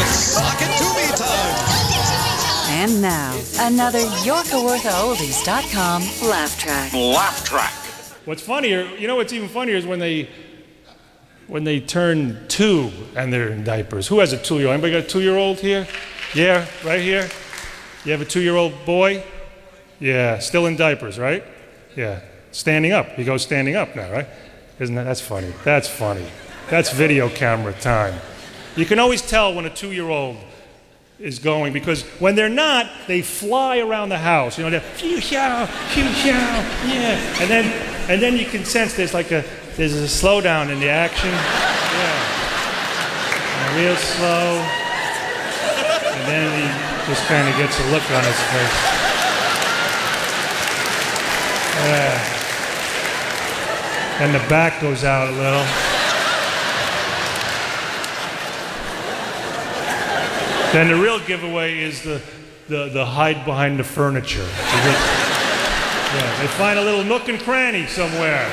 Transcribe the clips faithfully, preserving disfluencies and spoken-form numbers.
Talk it to me time. And now, another Yorkawortha Oldies dot com laugh track. Laugh track. What's funnier, you know what's even funnier is when they when they turn two and they're in diapers. Who has a two-year-old? Anybody got a two-year-old here? Yeah, right here? You have a two-year-old boy? Yeah, still in diapers, right? Yeah, standing up. He goes standing up now, right? Isn't that, that's funny. That's funny. That's video camera time. You can always tell when a two-year-old is going because when they're not, they fly around the house. You know, they're phew show, phew show, yeah. And then, and then you can sense there's like a there's a slowdown in the action. Yeah, and real slow. And then he just kind of gets a look on his face. Yeah. And the back goes out a little. Then the real giveaway is the, the, the hide behind the furniture. Yeah, they find a little nook and cranny somewhere.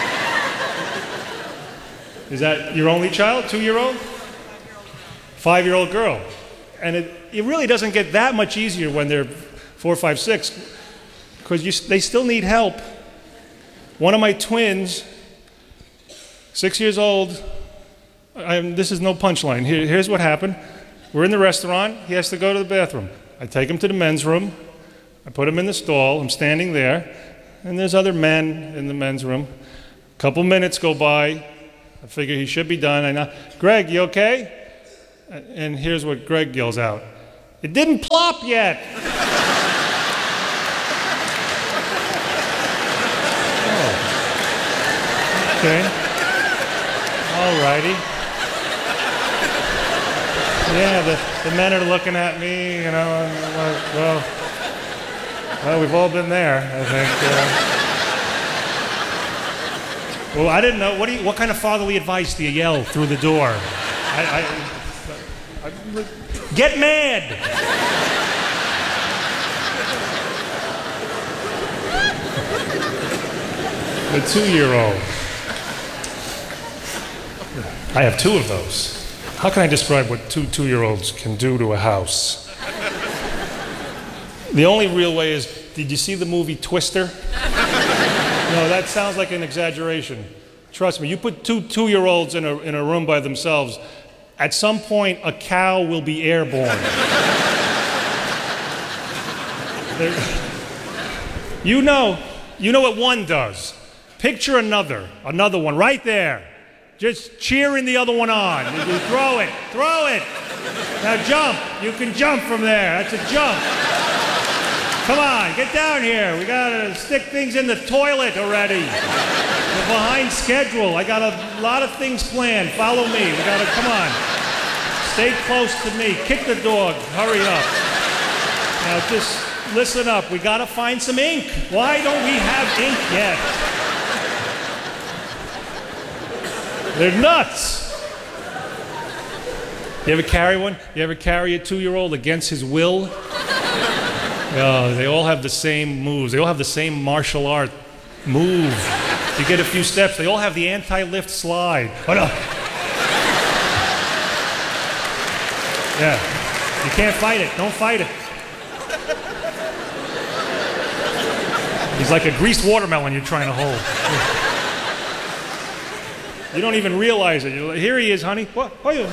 Is that your only child, two-year-old? Five-year-old girl. And it, it really doesn't get that much easier when they're four, five, six, because you, they still need help. One of my twins, six years old, I'm, this is no punchline. Here, here's what happened. We're in the restaurant. He has to go to the bathroom. I take him to the men's room. I put him in the stall. I'm standing there. And there's other men in the men's room. A couple minutes go by. I figure he should be done. I know, Greg, you okay? And here's what Greg yells out. It didn't plop yet. Oh. Okay. All righty. Yeah, the, the men are looking at me, you know, and I'm like, well, well, we've all been there, I think. Uh, well, I didn't know. What do you, what kind of fatherly advice do you yell through the door? I, I, I, get mad! The two-year-old. I have two of those. How can I describe what two two-year-olds can do to a house? The only real way is, did you see the movie Twister? No, that sounds like an exaggeration. Trust me, you put two two-year-olds in a, in a room by themselves, at some point a cow will be airborne. you know, you know what one does. Picture another, another one right there. Just cheering the other one on. You throw it, throw it. Now jump. You can jump from there. That's a jump. Come on, get down here. We gotta stick things in the toilet already. We're behind schedule. I got a lot of things planned. Follow me. We gotta, come on. Stay close to me. Kick the dog. Hurry up. Now just listen up. We gotta find some ink. Why don't we have ink yet? They're nuts. You ever carry one? You ever carry a two-year-old against his will? Oh, they all have the same moves. They all have the same martial art move. You get a few steps. They all have the anti-lift slide. Oh, no. Yeah. You can't fight it. Don't fight it. He's like a greased watermelon you're trying to hold. You don't even realize it. You're like, here he is, honey. What? Oh, you?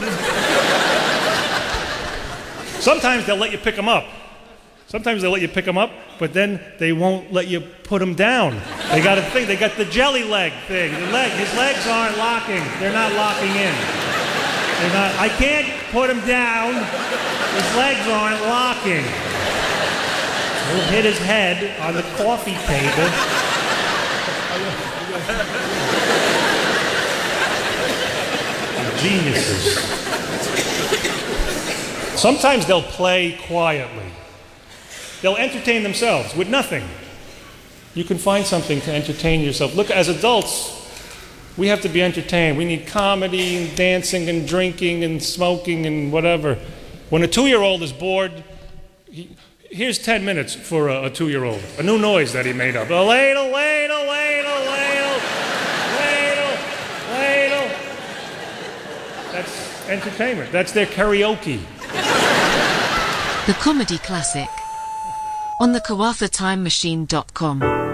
Sometimes they'll let you pick him up. Sometimes they'll let you pick him up, but then they won't let you put him down. They got a thing. They got the jelly leg thing. The leg, his legs aren't locking. They're not locking in. They're not. I can't put him down. His legs aren't locking. He'll hit his head on the coffee table. Geniuses. Sometimes they'll play quietly. They'll entertain themselves with nothing. You can find something to entertain yourself. Look, as adults, we have to be entertained. We need comedy and dancing and drinking and smoking and whatever. When a two-year-old is bored, he, here's ten minutes for a, a two-year-old. A new noise that he made up. A ladle, ladle, ladle, ladle, ladle, ladle. That's entertainment. That's their karaoke. The Comedy Classic on the Kawafa Time Machine dot com.